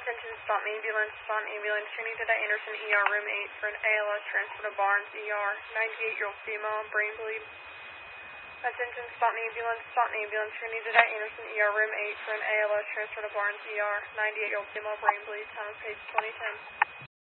Attention, stop ambulance. Trinity Today Anderson ER, room 8 for an ALS transfer to Barnes ER. 98-year-old female, brain bleed. Attention, stop ambulance. Trinity Today Anderson ER, room 8 for an ALS transfer to Barnes ER. 98-year-old female, brain bleed. Time of page 2010.